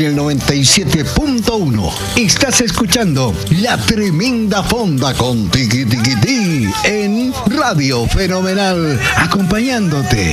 el 97.1. Estás escuchando La Tremenda Fonda con Tiki Tiki Ti en Radio Fenomenal, acompañándote